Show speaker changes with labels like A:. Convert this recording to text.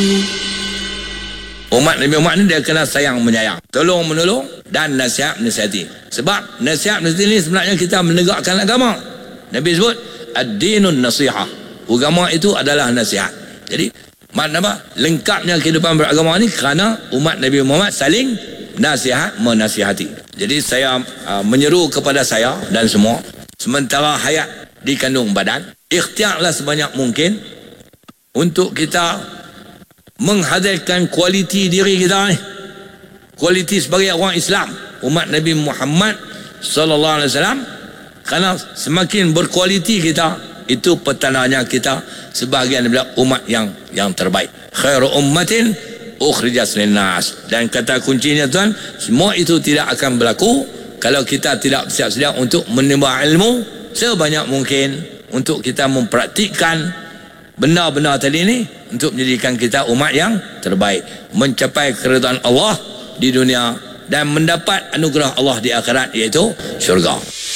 A: Umat Nabi Muhammad ni dia kena sayang menyayang, tolong menolong dan nasihat menasihati. Sebab nasihat menasihati ni sebenarnya kita menegakkan agama. Nabi sebut ad-dinun nasihah. Agama itu adalah nasihat. Jadi makna apa? Lengkapnya kehidupan beragama ni kerana umat Nabi Muhammad saling nasihat menasihati. Jadi saya menyeru kepada saya dan semua, sementara hayat di kandung badan, ikhtiarlah sebanyak mungkin untuk kita menghadirkan kualiti diri kita ni, kualiti sebagai orang Islam, umat Nabi Muhammad sallallahu alaihi wasallam. Kerana semakin berkualiti kita, itu petandanya kita sebahagian daripada umat yang terbaik. Khairu ummatin ukhrijat linnas. Dan kata kuncinya tuan, semua itu tidak akan berlaku kalau kita tidak bersiap sedia untuk menimba ilmu sebanyak mungkin, untuk kita mempraktikkan benda-benda tadi ni untuk menjadikan kita umat yang terbaik, mencapai keridhaan Allah di dunia dan mendapat anugerah Allah di akhirat, iaitu syurga.